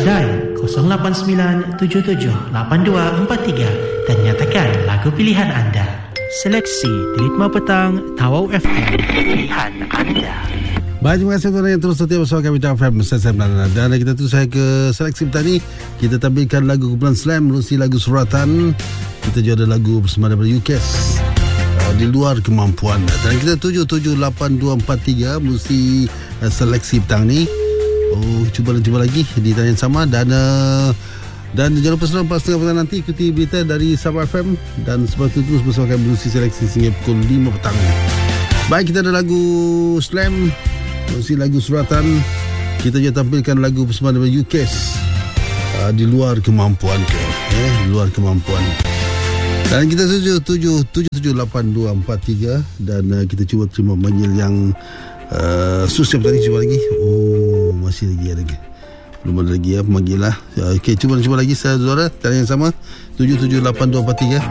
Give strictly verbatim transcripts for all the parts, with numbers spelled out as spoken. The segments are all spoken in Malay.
dan kosong lapan sembilan tujuh tujuh lapan dua empat tiga dan nyatakan lagu pilihan anda. Seleksi di Ritma Petang Tawau F M, pilihan anda. Baik, terima kasih tuan yang terus setia bersama kami di F M. Saya Semana. Dan kita terus saya ke seleksi petani. Kita tampilkan lagu kumpulan Slam, melalui lagu suratan. Kita juga ada lagu bersama daripada U K S, uh, di luar kemampuan. Dan kita tujuh tujuh lapan dua empat tiga mesti uh, seleksi petang ni. Oh, cuba dan cuba lagi di tanya yang sama. Dan uh, dan jangan lupa selama empat tiga puluh nanti ikuti berita dari Sabah F M. Dan sebab itu terus bersama kami melalui seleksi sehingga pukul lima petang. Baik, kita ada lagu Slam, melalui lagu suratan. Kita juga tampilkan lagu bersama dengan U K S, uh, di luar kemampuan ke eh di luar kemampuan. Dan kita tuju tujuh tujuh tujuh lapan dua empat tiga. Dan uh, kita cuba terima panggil yang uh, susah tadi. Cuba lagi. Oh, masih lagi ada lagi. Belum ada lagi ya pemanggil lah. uh, Okey, cuba cuba lagi saudara. Tanya yang sama tujuh tujuh lapan dua empat tiga.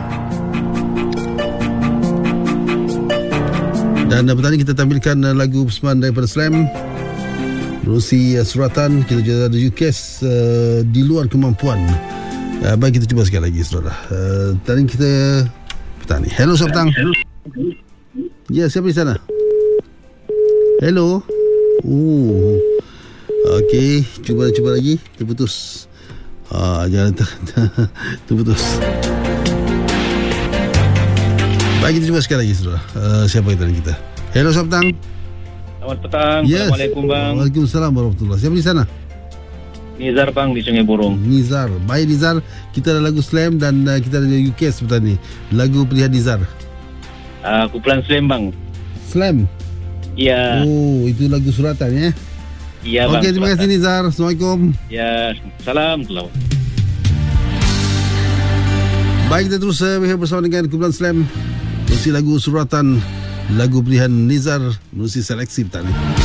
Dan uh, petani kita tampilkan uh, lagu bersama daripada Slam, melalui uh, suratan. Kita juga ada U K S, uh, di luar kemampuan. uh, Baik, kita cuba sekali lagi saudara. uh, Tadi kita petani. Hello, selamat petang. Ya, siapa di sana? Hello. Oh, okey, cuba cuba lagi. Terputus. Ah, jangan ter- terputus. Baik, kita cuba sekali lagi saudara. uh, Siapa yang tadi kita? Hello, selamat petang. Selamat petang. Yes. Assalamualaikum bang. Waalaikumsalam warahmatullahi. Siapa di sana? Nizar bang di Sungai Burung. Nizar. Baik Nizar, kita ada lagu Slam dan uh, kita ada U K S seperti ni. Lagu pilihan Nizar. Uh, kumpulan Slam bang. Slam. Ya. Oh, itu lagu suratan ya. Iya bang. Okey, terima kasih Nizar. Assalamualaikum. Ya, salam. Salam. Baik, kita terus uh, bersama dengan kumpulan Slam. Melalui lagu suratan, lagu pilihan Nizar, melalui seleksi petani.